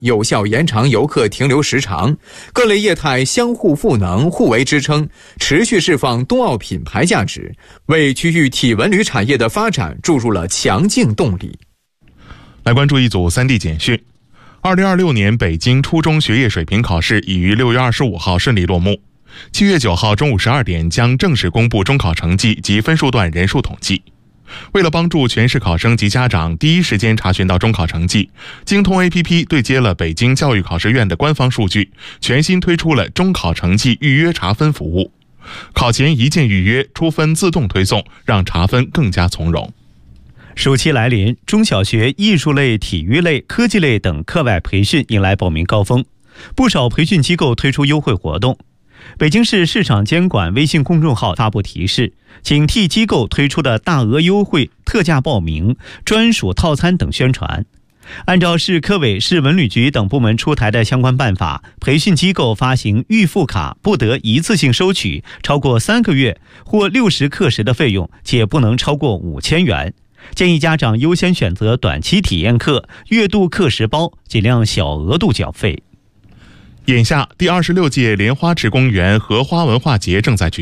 有效延长游客停留时长，各类业态相互赋能，互为支撑，持续释放冬奥品牌价值，为区域体文旅产业的发展注入了强劲动力。 来关注一组3D 简讯。2026年北京初中学业水平考试已于6月25号顺利落幕。7月9号中午12点将正式公布中考成绩及分数段人数统计。为了帮助全市考生及家长第一时间查询到中考成绩，京通 APP 对接了北京教育考试院的官方数据，全新推出了中考成绩预约查分服务。考前一键预约，出分自动推送，让查分更加从容。 暑期来临，中小学艺术类、体育类、科技类等课外培训迎来报名高峰，不少培训机构推出优惠活动。北京市市场监管微信公众号发布提示，警惕机构推出的大额优惠、特价报名、专属套餐等宣传。按照市科委、市文旅局等部门出台的相关办法，培训机构发行预付卡不得一次性收取超过3个月或60课时的费用，且不能超过5000元。建议家长优先选择短期体验课、月度课时包，尽量小额度缴费。 眼下，第26届莲花池公园荷花文化节正在举